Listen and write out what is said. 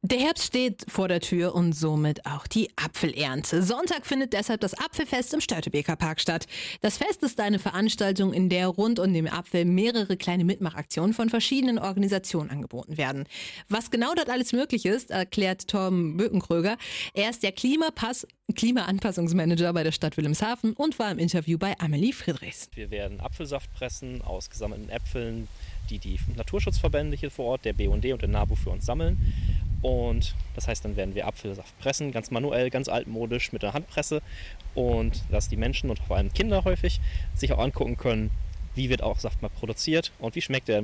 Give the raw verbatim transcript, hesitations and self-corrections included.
Der Herbst steht vor der Tür und somit auch die Apfelernte. Sonntag findet deshalb das Apfelfest im Störtebeker Park statt. Das Fest ist eine Veranstaltung, in der rund um den Apfel mehrere kleine Mitmachaktionen von verschiedenen Organisationen angeboten werden. Was genau dort alles möglich ist, erklärt Torben Bökenkröger. Er ist der Klimapass Klimaanpassungsmanager bei der Stadt Wilhelmshaven und war im Interview bei Amelie Friedrichs. Wir werden Apfelsaft pressen aus gesammelten Äpfeln, die die Naturschutzverbände hier vor Ort, der B U N D und der NABU für uns sammeln. Und das heißt, dann werden wir Apfelsaft pressen, ganz manuell, ganz altmodisch mit der Handpresse. Und dass die Menschen und vor allem Kinder häufig sich auch angucken können, wie wird auch Saft mal produziert und wie schmeckt der